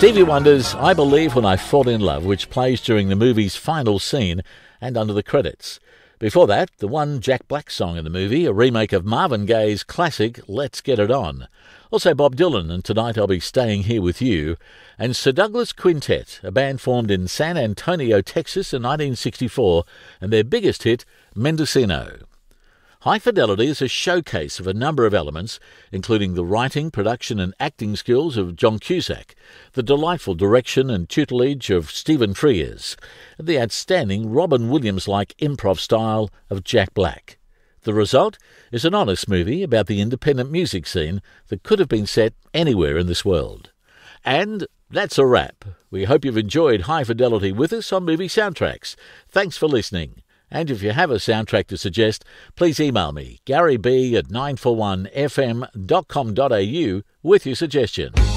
Stevie Wonder's I Believe When I Fall in Love, which plays during the movie's final scene and under the credits. Before that, the one Jack Black song in the movie, a remake of Marvin Gaye's classic Let's Get It On. Also Bob Dylan and Tonight I'll Be Staying Here With You. And Sir Douglas Quintet, a band formed in San Antonio, Texas in 1964, and their biggest hit, Mendocino. High Fidelity is a showcase of a number of elements, including the writing, production and acting skills of John Cusack, the delightful direction and tutelage of Stephen Frears, and the outstanding Robin Williams-like improv style of Jack Black. The result is an honest movie about the independent music scene that could have been set anywhere in this world. And that's a wrap. We hope you've enjoyed High Fidelity with us on Movie Soundtracks. Thanks for listening. And if you have a soundtrack to suggest, please email me, garyb@941fm.com.au with your suggestion.